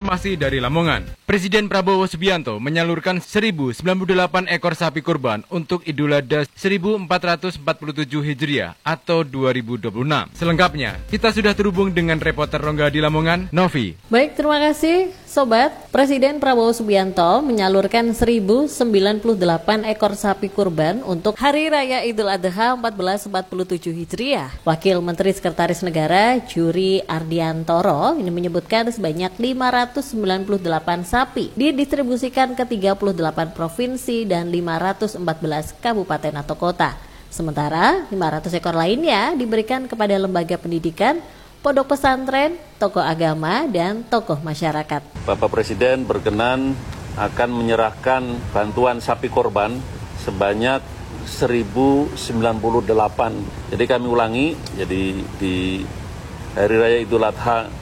Informasi dari Lamongan. Presiden Prabowo Subianto menyalurkan 1.098 ekor sapi kurban untuk Idul Adha 1447 Hijriah atau 2026. Selengkapnya, kita sudah terhubung dengan reporter Rongga di Lamongan, Novi. Baik, terima kasih Sobat. Presiden Prabowo Subianto menyalurkan 1.098 ekor sapi kurban untuk Hari Raya Idul Adha 1447 Hijriah. Wakil Menteri Sekretaris Negara Juri Ardiantoro ini menyebutkan sebanyak 598 sapi didistribusikan ke 38 provinsi dan 514 kabupaten atau kota. Sementara 500 ekor lainnya diberikan kepada lembaga pendidikan, pondok pesantren, tokoh agama, dan tokoh masyarakat. Bapak Presiden berkenan akan menyerahkan bantuan sapi korban sebanyak 1.098. Jadi kami ulangi, jadi di Hari Raya Idul Adha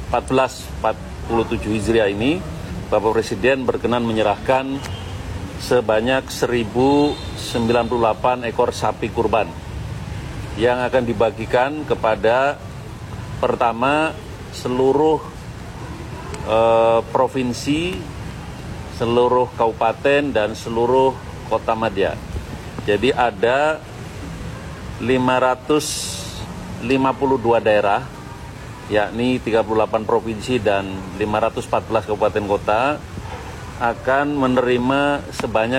1447 Hijriah ini, Bapak Presiden berkenan menyerahkan sebanyak 1.098 ekor sapi kurban yang akan dibagikan kepada pertama seluruh provinsi, seluruh kabupaten dan seluruh kota madya. Jadi ada 552 daerah, yakni 38 provinsi dan 514 kabupaten kota akan menerima sebanyak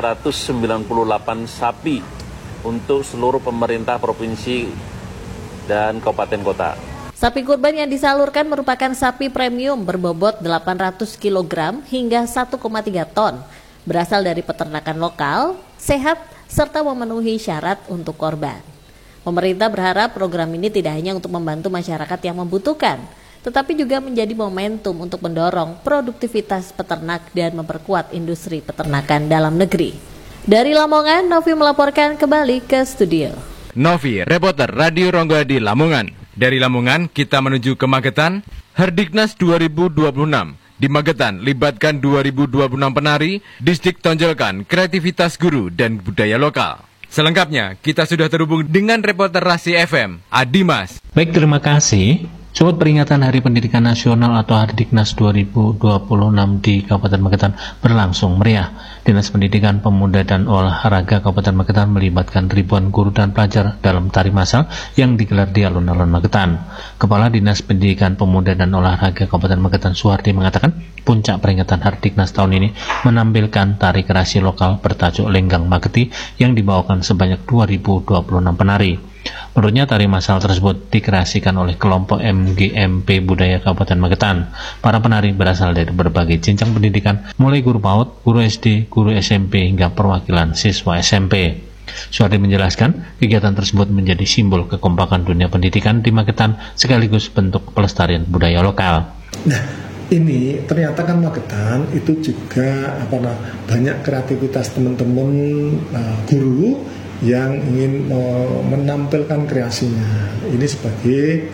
598 sapi untuk seluruh pemerintah provinsi dan kabupaten kota. Sapi kurban yang disalurkan merupakan sapi premium berbobot 800 kg hingga 1,3 ton, berasal dari peternakan lokal, sehat, serta memenuhi syarat untuk korban. Pemerintah berharap program ini tidak hanya untuk membantu masyarakat yang membutuhkan, tetapi juga menjadi momentum untuk mendorong produktivitas peternak dan memperkuat industri peternakan dalam negeri. Dari Lamongan, Novi melaporkan kembali ke studio. Novi, reporter Radio Rongga di Lamongan. Dari Lamongan, kita menuju ke Magetan. Hardiknas 2026. Di Magetan, libatkan 2026 penari, distrik tonjolkan kreativitas guru dan budaya lokal. Selengkapnya, kita sudah terhubung dengan reporter Rasi FM, Adimas. Baik, terima kasih. Sobat, peringatan Hari Pendidikan Nasional atau Hardiknas 2026 di Kabupaten Magetan berlangsung meriah. Dinas Pendidikan Pemuda dan Olahraga Kabupaten Magetan melibatkan ribuan guru dan pelajar dalam tari masal yang digelar di alun-alun Magetan. Kepala Dinas Pendidikan Pemuda dan Olahraga Kabupaten Magetan Suhardi mengatakan, puncak peringatan Hardiknas tahun ini menampilkan tari kreasi lokal bertajuk Lenggang Mageti yang dibawakan sebanyak 2026 penari. Menurutnya tari masal tersebut dikreasikan oleh kelompok MGMP Budaya Kabupaten Magetan. Para penari berasal dari berbagai jenjang pendidikan, mulai guru PAUD, guru SD, guru SMP hingga perwakilan siswa SMP. Suhardi menjelaskan, kegiatan tersebut menjadi simbol kekompakan dunia pendidikan di Magetan sekaligus bentuk pelestarian budaya lokal. Nah, ini ternyata kan Magetan itu juga banyak kreativitas teman-teman guru yang ingin menampilkan kreasinya. Ini sebagai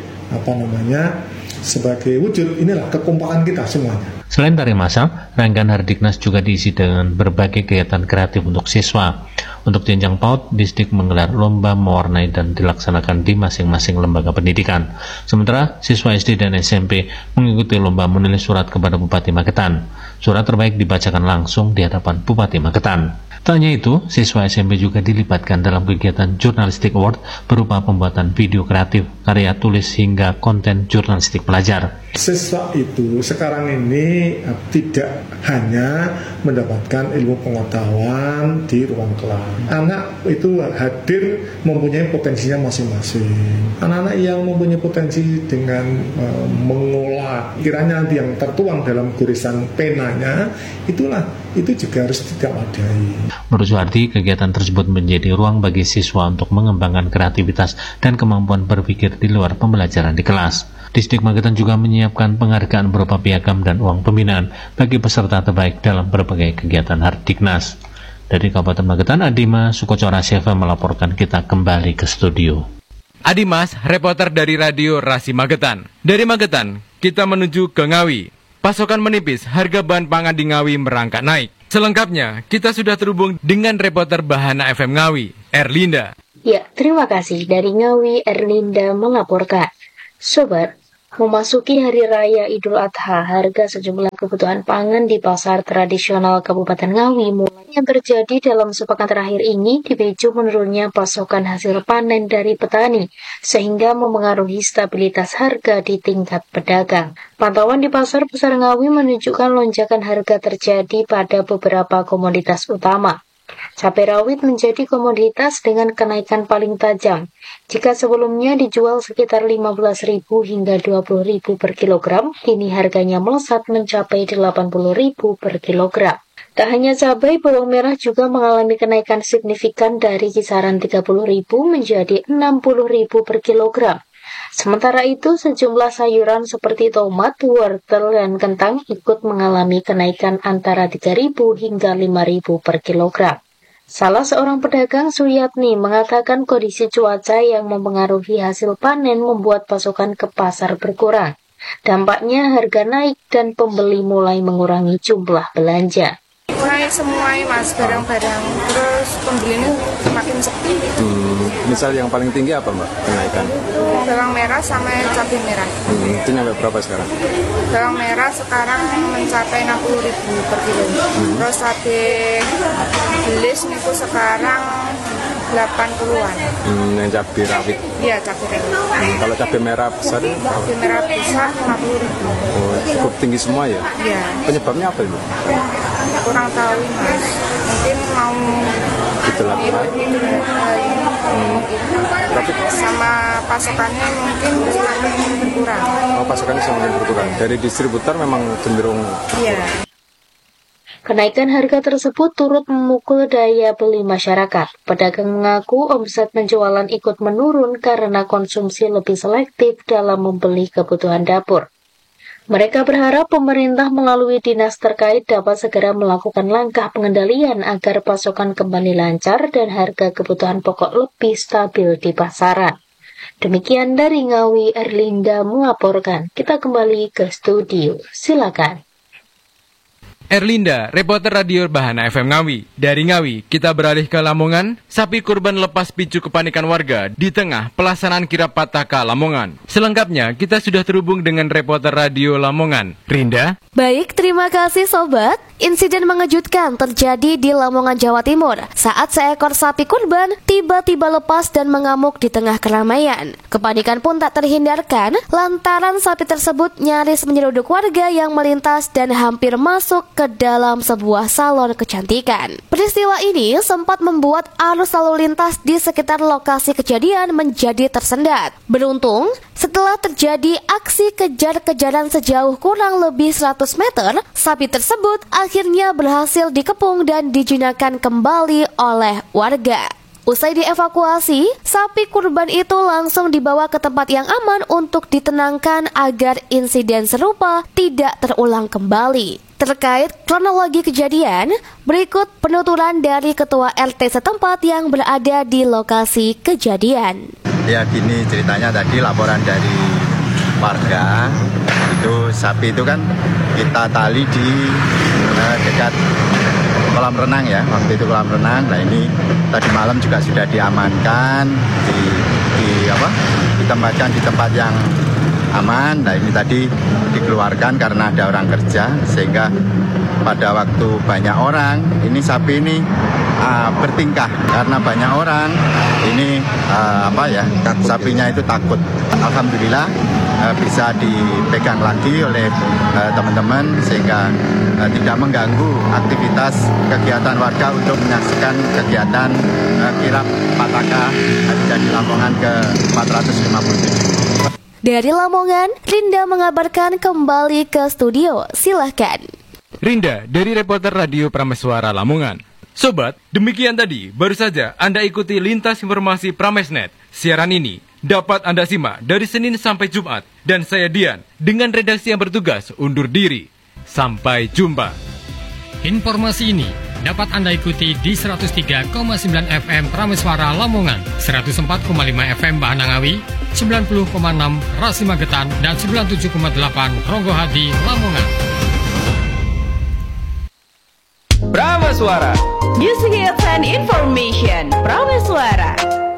sebagai wujud inilah kekompakan kita semuanya. Selain tari masal, rangkaian Hardiknas juga diisi dengan berbagai kegiatan kreatif untuk siswa. Untuk jenjang PAUD, distrik menggelar lomba mewarnai dan dilaksanakan di masing-masing lembaga pendidikan. Sementara siswa SD dan SMP mengikuti lomba menulis surat kepada Bupati Magetan. Surat terbaik dibacakan langsung di hadapan Bupati Magetan. Tak hanya itu, siswa SMP juga dilibatkan dalam kegiatan Journalistic Award berupa pembuatan video kreatif, karya tulis hingga konten jurnalistik pelajar. Siswa itu sekarang ini tidak hanya mendapatkan ilmu pengetahuan di ruang kelas. Anak itu hadir mempunyai potensinya masing-masing. Anak-anak yang mempunyai potensi dengan mengolah kiranya yang tertuang dalam gorisan penanya, itu juga harus diwadahi. Menurut Suhardi, kegiatan tersebut menjadi ruang bagi siswa untuk mengembangkan kreativitas dan kemampuan berpikir di luar pembelajaran di kelas. Distrik Magetan juga menyiapkan penghargaan berupa piagam dan uang pembinaan bagi peserta terbaik dalam berbagai kegiatan Hardiknas. Dari Kabupaten Magetan, Adimas Sukocora Seva melaporkan. Kita kembali ke studio. Adimas, reporter dari Radio Rasi Magetan. Dari Magetan, kita menuju ke Ngawi. Pasokan menipis, harga bahan pangan di Ngawi merangkak naik. Selengkapnya, kita sudah terhubung dengan reporter Bahana FM Ngawi, Erlinda. Ya, terima kasih. Dari Ngawi, Erlinda melaporkan. Sobat, Memasuki Hari Raya Idul Adha, harga sejumlah kebutuhan pangan di pasar tradisional Kabupaten Ngawi mulai yang terjadi dalam sepekan terakhir ini dipicu menurunnya pasokan hasil panen dari petani, sehingga memengaruhi stabilitas harga di tingkat pedagang. Pantauan di Pasar Besar Ngawi menunjukkan lonjakan harga terjadi pada beberapa komoditas utama. Cabai rawit menjadi komoditas dengan kenaikan paling tajam. Jika sebelumnya dijual sekitar 15.000 hingga 20.000 per kilogram, kini harganya melesat mencapai 80.000 per kilogram. Tak hanya cabai, bawang merah juga mengalami kenaikan signifikan dari kisaran 30.000 menjadi 60.000 per kilogram. Sementara itu, sejumlah sayuran seperti tomat, wortel, dan kentang ikut mengalami kenaikan antara 3.000 hingga 5.000 per kilogram. Salah seorang pedagang, Suyatni, mengatakan kondisi cuaca yang mempengaruhi hasil panen membuat pasokan ke pasar berkurang. Dampaknya harga naik dan pembeli mulai mengurangi jumlah belanja. Naik semua mas, barang-barang, terus pembelinya semakin sepi. Misal yang paling tinggi apa mbak kenaikan? Bawang merah sama cabai merah. Itu nyampe berapa sekarang? Bawang merah sekarang mencapai 60.000 per kilo. Terus cabai belis itu sekarang 80-an. Yang cabai rawit? Iya, cabai rawit. Kalau cabai merah besar? Cabai merah besar 50.000. Oh, cukup tinggi semua ya? Iya. Penyebabnya apa ibu? Kurang tahu mas. Mungkin mau tapi sama pasokannya mungkin semakin berkurang. Oh, pasokannya semakin berkurang. Dari distributor memang cenderung. Iya. Kenaikan harga tersebut turut memukul daya beli masyarakat. Pedagang mengaku omset penjualan ikut menurun karena konsumsi lebih selektif dalam membeli kebutuhan dapur. Mereka berharap pemerintah melalui dinas terkait dapat segera melakukan langkah pengendalian agar pasokan kembali lancar dan harga kebutuhan pokok lebih stabil di pasaran. Demikian dari Ngawi, Erlinda melaporkan. Kita kembali ke studio. Silakan. Erlinda, reporter radio Bahana FM Ngawi. Dari Ngawi, kita beralih ke Lamongan. Sapi kurban lepas picu kepanikan warga di tengah pelaksanaan kirap Pataka Lamongan. Selengkapnya, kita sudah terhubung dengan reporter radio Lamongan, Rinda. Baik, terima kasih sobat. Insiden mengejutkan terjadi di Lamongan, Jawa Timur saat seekor sapi kurban tiba-tiba lepas dan mengamuk di tengah keramaian. Kepanikan pun tak terhindarkan lantaran sapi tersebut nyaris menyeruduk warga yang melintas dan hampir masuk ke dalam sebuah salon kecantikan. Peristiwa ini sempat membuat arus lalu lintas di sekitar lokasi kejadian menjadi tersendat. Beruntung, setelah terjadi aksi kejar-kejaran sejauh kurang lebih 100 meter, sapi tersebut akhirnya berhasil dikepung dan dijinakkan kembali oleh warga. Usai dievakuasi, sapi kurban itu langsung dibawa ke tempat yang aman untuk ditenangkan agar insiden serupa tidak terulang kembali. Terkait kronologi kejadian, berikut penuturan dari Ketua RT setempat yang berada di lokasi kejadian. Ya gini ceritanya tadi laporan dari warga, itu sapi itu kan kita tali di dekat kolam renang ya, waktu itu kolam renang. Nah ini tadi malam juga sudah diamankan, ditempatkan di tempat yang aman. Nah ini tadi dikeluarkan karena ada orang kerja, sehingga pada waktu banyak orang ini sapi ini bertingkah karena banyak orang ini sapinya itu takut. Alhamdulillah bisa dipegang lagi oleh teman-teman sehingga tidak mengganggu aktivitas kegiatan warga untuk menyaksikan kegiatan kirap Pataka di Lamongan ke 457. Dari Lamongan, Rinda mengabarkan kembali ke studio. Silahkan. Rinda, dari reporter radio Prameswara Lamongan. Sobat, demikian tadi baru saja Anda ikuti lintas informasi Pramesnet. Siaran ini dapat Anda simak dari Senin sampai Jumat. Dan saya Dian, dengan redaksi yang bertugas undur diri. Sampai jumpa. Informasi ini dapat Anda ikuti di 103,9 FM Prameswara Lamongan, 104,5 FM Bahana Ngawi, 90,6 Rasi Magetan, dan 97,8 Ronggohadi Lamongan. Prameswara, Music and Information Prameswara.